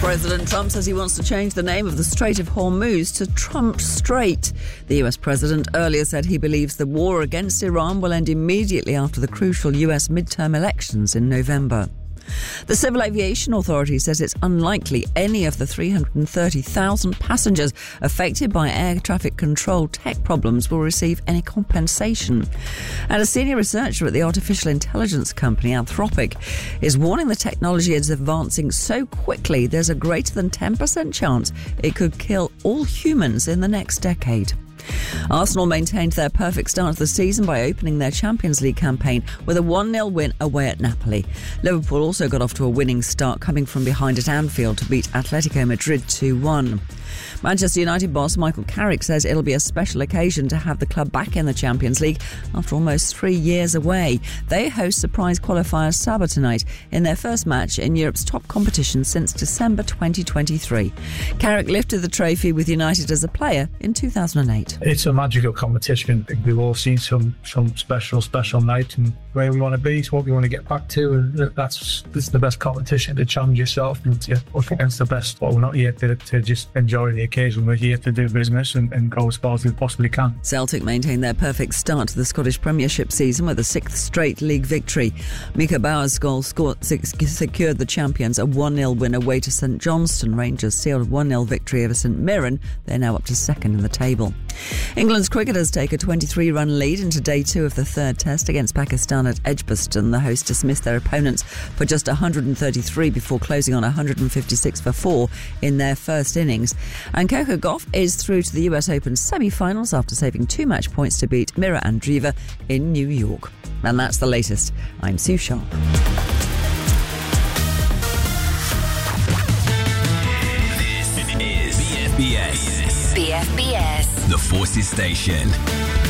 President Trump says he wants to change the name of the Strait of Hormuz to Trump Strait. The US president earlier said he believes the war against Iran will end immediately after the crucial US midterm elections in November. The Civil Aviation Authority says it's unlikely any of the 330,000 passengers affected by air traffic control tech problems will receive any compensation. And a senior researcher at the artificial intelligence company Anthropic is warning the technology is advancing so quickly there's a greater than 10% chance it could kill all humans in the next decade. Arsenal maintained their perfect start to the season by opening their Champions League campaign with a 1-0 win away at Napoli. Liverpool also got off to a winning start, coming from behind at Anfield to beat Atletico Madrid 2-1. Manchester United boss Michael Carrick says it'll be a special occasion to have the club back in the Champions League after almost 3 years away. They host surprise qualifier Sabah tonight in their first match in Europe's top competition since December 2023. Carrick lifted the trophy with United as a player in 2008. It's a magical competition. I think we've all seen some special night, and where we want to be is what we want to get back to, and this is the best competition to challenge yourself and to push against the best. But we're not here to just enjoy the occasion. We're here to do business and go as far as we possibly can. Celtic maintained their perfect start to the Scottish Premiership season with a 6th straight league victory. Mika Bauer's goal secured the champions a 1-0 win away to St Johnstone. Rangers sealed a 1-0 victory over St Mirren. They're now up to second in the table. England's cricketers take a 23-run lead into day 2 of the third test against Pakistan at Edgbaston. The hosts dismissed their opponents for just 133 before closing on 156 for 4 in their first innings. And Coco Gauff is through to the US Open semi-finals after saving 2 match points to beat Mira Andreeva in New York. And that's the latest. I'm Sue Sharp. This is BFBS. BFBS. The Forces Station.